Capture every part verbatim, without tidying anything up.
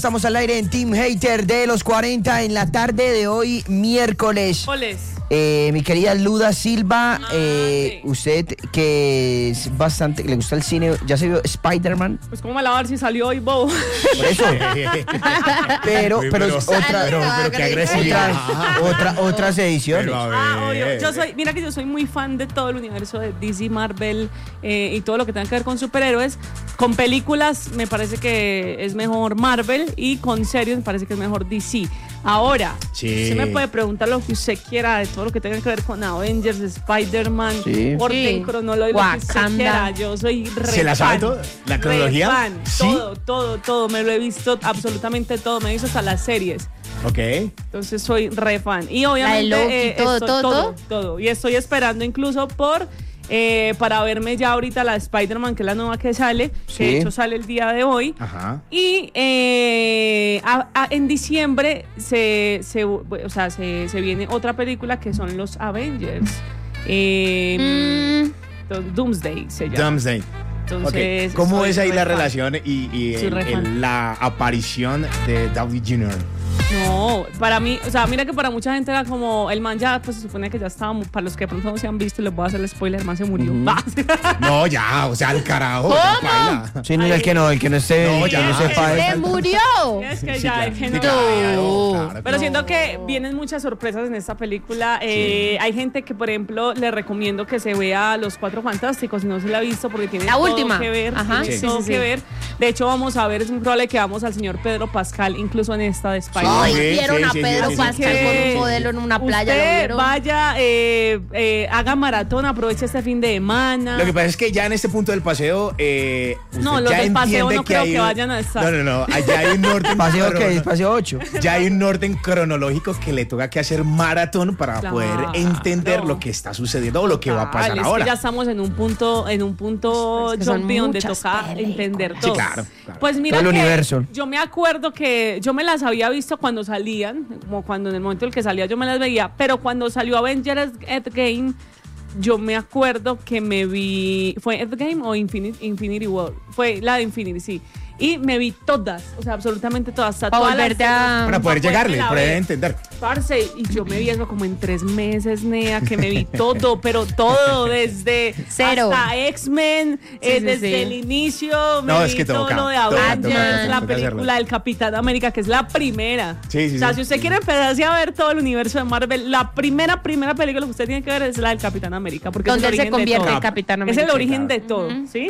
Estamos al aire en Team Hater de los cuarenta en la tarde de hoy, miércoles. Oles. Eh, mi querida Luda Silva, Ah, eh, sí. usted que es bastante, le gusta el cine, ¿ya se vio Spider-Man? Pues cómo me la va a ver si salió hoy, bobo. Por eso. pero, Uy, pero, pero- otra, pero- pero qué agresividad. otra, otra, otras ediciones. Pero a ver. Ah, obvio. Yo soy, mira que yo soy muy fan de todo el universo de D C, Marvel eh, y todo lo que tenga que ver con superhéroes. Con películas me parece que es mejor Marvel y con series me parece que es mejor D C. Ahora, Sí. usted me puede preguntar lo que usted quiera de todo lo que tenga que ver con Avengers, Spider-Man, Sí. orden Sí. cronológico, lo que usted Wakanda. quiera. Yo soy re ¿Se la sabe fan, todo? ¿La re cronología? fan. ¿Sí? Todo, todo, todo. Me lo he visto absolutamente todo. Me he visto hasta las series. Ok. Entonces soy re fan. Y obviamente Loki, eh, todo, estoy- todo, todo, todo. todo. Y estoy esperando incluso por eh, para verme ya ahorita la de Spider-Man, que es la nueva que sale, Sí. que de hecho sale el día de hoy. Ajá. Y eh, a- a- en diciembre se, se, o sea, se, se viene otra película que son los Avengers. Eh, Mm, Doomsday se llama. Doomsday. Entonces, Ok. ¿Cómo soy es ahí re la fan. relación y, y Soy el- re el- fan. la aparición de Downey junior? No, para mí, o sea, mira que para mucha gente era como, el man ya, pues se supone que ya estaba, mu- para los que de pronto no se han visto, les voy a hacer el spoiler, el man se murió. No, ya, o sea, el carajo. ¿Cómo? baila. Sí, no, el que no, el que no esté, No, el que ya. no sepa. ¡Se es- murió! Es que Sí, ya, claro. es que Sí, no. claro, claro, Pero siento No. que vienen muchas sorpresas en esta película. Eh, Hay gente que, por ejemplo, le recomiendo que se vea Los Cuatro Fantásticos, si no se la ha visto, porque tiene La todo última. que ver. Ajá. Tiene Sí. todo Sí, sí, que sí. ver. De hecho, vamos a ver, es muy probable que vamos al señor Pedro Pascal, incluso en esta de Spider-Man. Ay, Sí, vieron sí, a sí, Pedro sí, sí, Pascal sí. con un modelo en una playa. ¿lo Usted vieron? vaya, eh, eh, haga maratón, aproveche este fin de semana. Lo que pasa es que ya en este punto del paseo, eh, usted No, los ya del paseo entiende no creo hay que un- vayan a estar. No, no, no, allá hay un orden Paseo que crono- paseo ocho. Ya hay un orden cronológico que le toca que hacer maratón para Claro. poder entender lo que está sucediendo o lo que va a pasar Total, es ahora. que ya estamos en un punto, en un punto Es que son zombie donde muchas toca películas. entender Sí, todo. claro, claro. Pues mira Todo el que universo. yo me acuerdo que yo me las había visto cuando salían, como cuando en el momento en el que salía yo me las veía, pero cuando salió Avengers Endgame, yo me acuerdo que me vi, ¿fue Endgame o Infinity, Infinity War? Fue la de Infinity, sí. Y me vi todas, o sea, absolutamente todas. Hasta Para todas las- volverte a- Para poder llegarle, la para ver. entender. Parce, y yo me vi eso como en tres meses, Nea, que me vi todo, pero todo, desde Cero. hasta X-Men, eh, sí, desde sí. el inicio, me No, vi es que todo toca, lo de toca, Avengers, toca, la toca película hacerlo. del Capitán América, que es la primera. Sí, sí, O sea, sí. si usted quiere empezarse a ver todo el universo de Marvel, la primera, primera película que usted tiene que ver es la del Capitán América, porque Donde es él el se origen de convierte todo. en Capitán Es América. el origen claro. de todo, ¿sí?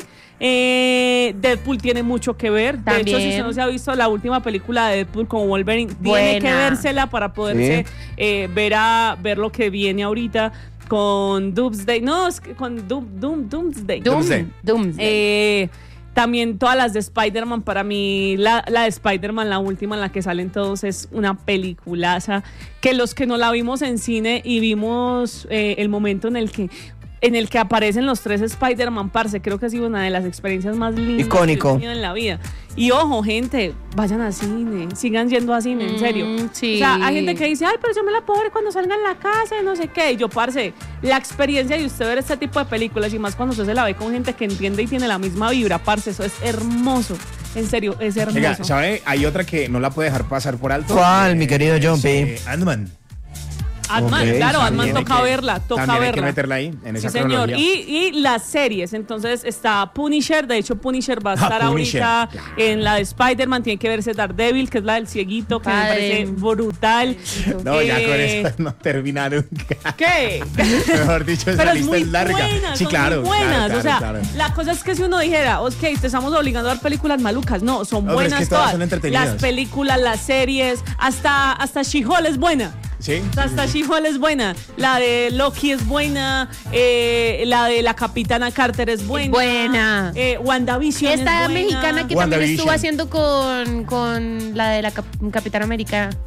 Eh, Deadpool tiene mucho que ver. De hecho, si También. usted no se ha visto la última película de Deadpool con Wolverine, tiene Buena. que vérsela para poderse Sí. eh, ver, a, ver lo que viene ahorita con Doomsday. No, es que con Doom, Doom, Doomsday. Doom, Doomsday. Doomsday. Eh, también todas las de Spider-Man, para mí la, la de Spider-Man, la última en la que salen todos, es una peliculaza, que los que no la vimos en cine y vimos eh, el momento en el que en el que aparecen los tres Spider-Man, parce, creo que ha sido una de las experiencias más lindas Icónico. que he tenido en la vida. Y ojo, gente, vayan al cine, sigan yendo al cine, en Mm, serio. sí. O sea, hay gente que dice, ay, pero yo me la puedo ver cuando salga en la casa, y no sé qué. Y yo, parce, la experiencia de usted ver este tipo de películas, y más cuando usted se la ve con gente que entiende y tiene la misma vibra, parce, eso es hermoso. En serio, es hermoso. Oiga, ¿sabe? Hay otra que no la puede dejar pasar por alto. ¿Cuál, mi querido es, Jumpy? eh, Ant-Man. Ant-Man, Ok, claro, sí, Ant-Man También hay toca que- verla, toca también hay que verla. meterla ahí, en Sí, esa señor. cronología. Y, y las series, entonces está Punisher, de hecho Punisher va a Ah, estar Punisher, ahorita claro. en la de Spider-Man, tiene que verse Daredevil, que es la del cieguito, que me Padre. parece brutal. No, ya con Eh, esto no termina nunca. ¿Qué? Mejor dicho, esa Pero es lista muy es larga. buenas, Sí, son claro. muy buenas. claro, o sea, claro, claro. la cosa es que si uno dijera, ok, te estamos obligando a ver películas malucas, no, son No, pero es buenas que todas todas. son entretenidas. Las películas, las series, hasta, hasta She-Hulk es buena. Sí. O sea, hasta She-Hulk es buena, la de Loki es buena, eh, la de la Capitana Carter es buena. Buena. Eh, WandaVision Esta es buena. mexicana que también WandaVision. estuvo haciendo con, con la de la Cap- Capitán América.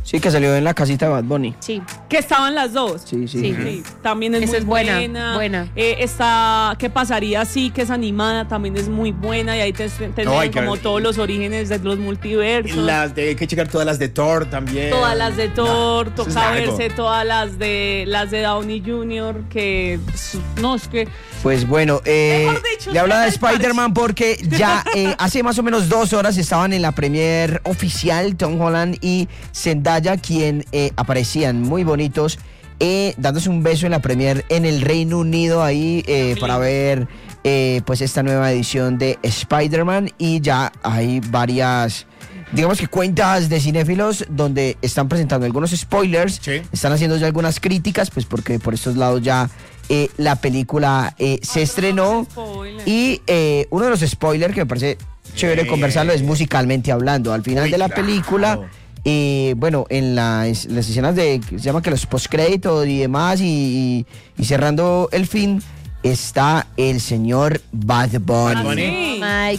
Sí, que salió en la casita de Bad Bunny. Sí. Que estaban las dos. Sí, sí. Sí. sí. Sí, también es Esa muy es buena, buena. buena. Eh, está, ¿qué pasaría si? Que es animada, también es muy buena. Y ahí te, te No, hay que como ver- todos los orígenes de los multiversos. Las de, hay que checar todas las de Thor también. Todas las de Thor, No, eso es toca largo. verse todas las de las de Downey junior que no, es que Pues bueno, eh, Mejor dicho, le hablaba de usted es el Spider-Man porque ya eh, hace más o menos dos horas estaban en la premier oficial Tom Holland y Zendaya, quien eh, aparecían muy bonitos, eh, dándose un beso en la premier en el Reino Unido ahí eh, para ver eh, pues esta nueva edición de Spider-Man, y ya hay varias, digamos que cuentas de cinéfilos donde están presentando algunos spoilers, Sí. están haciendo ya algunas críticas, pues porque por estos lados ya eh, la película eh, se estrenó. Spoiler. Y eh, uno de los spoilers que me parece chévere Yeah. conversarlo es musicalmente hablando. Al final Uy, de la claro. película, eh, bueno, en las, las escenas de, se llama que los postcréditos y demás, y, y, y cerrando el fin, está el señor Bad Bunny. Bad Bunny. Sí. My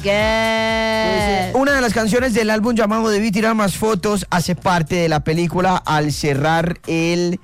God. Una de las canciones del álbum llamado Debí tirar más fotos hace parte de la película al cerrar el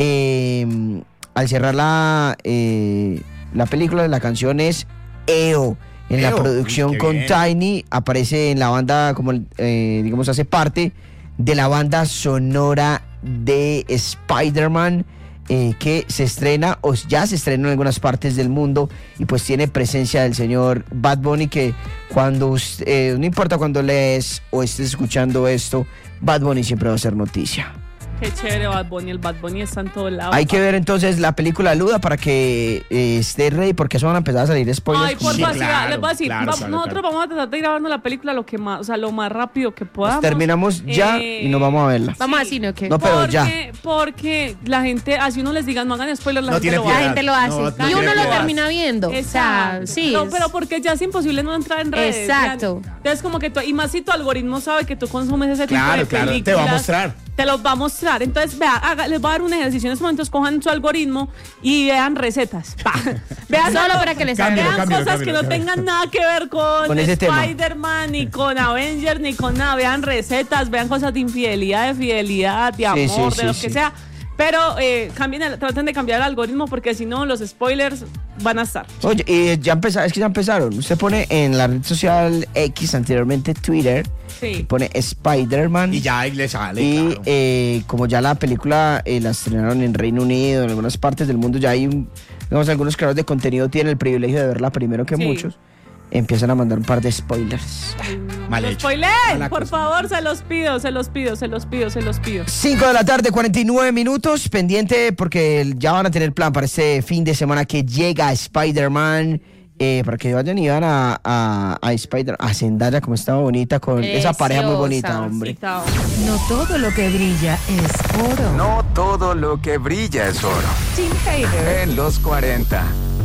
eh, al cerrar la eh, la película. La canción es E O. En la E O, producción uy, qué con bien. Tiny, aparece en la banda como eh, digamos hace parte de la banda sonora de Spider-Man, eh, que se estrena o ya se estrenó en algunas partes del mundo, y pues tiene presencia del señor Bad Bunny, que cuando us- eh, no importa cuando lees o estés escuchando esto, Bad Bunny siempre va a ser noticia. Qué chévere Bad Bunny, el Bad Bunny está en todos lados. Hay que ver entonces la película Luda para que eh, esté ready, porque eso van a empezar a salir spoilers. Ay, por Sí, favor, claro, les voy a decir, claro, va- claro, nosotros claro. vamos a tratar de ir grabando la película lo que más, o sea, lo más rápido que podamos. Pues terminamos ya Eh, y nos vamos a verla. Vamos sí. así, ¿no? ¿Qué? No, pero porque, ya. Porque la gente, así uno les diga, no hagan spoilers, la No gente tiene lo piedad. La hace. gente lo hace. No, no y tiene uno lo piedad. termina viendo. O sea, Exacto. sí. No, es- pero porque ya es imposible no entrar en redes. Exacto. Ya- Entonces, como que tú, y más si tu algoritmo sabe que tú consumes ese tipo Claro, de claro, películas. te va a mostrar. Te los va a mostrar. Entonces, vea, haga- les voy a dar un ejercicio en estos momentos. Cojan su algoritmo y vean recetas. Pa. Vean Solo solo- para que les Cámbialo, Vean cámbialo, cosas cámbialo, que no cámbialo. tengan nada que ver con, Con ese tema. Spider-Man, ni con Avengers, ni con nada. Vean recetas, vean cosas de infidelidad, de fidelidad, de Sí, amor, sí, de lo sí, que sí. sea. Pero eh, cambien el- traten de cambiar el algoritmo, porque si no, los spoilers van a estar. Oye, y ya empezaron, es que ya empezaron. Usted pone en la red social X, anteriormente Twitter, Sí. pone Spider-Man. Y ya ahí le sale, Y claro. eh, como ya la película eh, la estrenaron en Reino Unido, en algunas partes del mundo, ya hay, un- digamos, algunos creadores de contenido tienen el privilegio de verla primero que Sí. muchos. Empiezan a mandar un par de spoilers. Mal Los hecho. spoiler, Mala por cosa. favor, se los pido, se los pido, se los pido, se los pido. cinco de la tarde, cuarenta y nueve minutos. Pendiente porque ya van a tener plan para este fin de semana que llega Spider-Man. Eh, para que vayan y van a, a, a Spider, a Zendaya, como estaba bonita, con esa pareja muy bonita, Preciosa, hombre. Sí, chao. No todo lo que brilla es oro. No todo lo que brilla es oro. Tim Hater. En los cuarenta.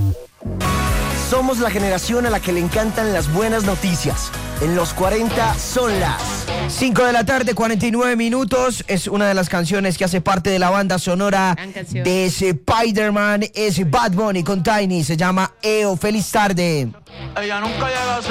Somos la generación a la que le encantan las buenas noticias. En los cuarenta son las... cinco de la tarde, cuarenta y nueve minutos. Es una de las canciones que hace parte de la banda sonora Gran canción. de Spider-Man. Es Bad Bunny con Tiny. Se llama E O. Feliz tarde. Ella nunca llega a ser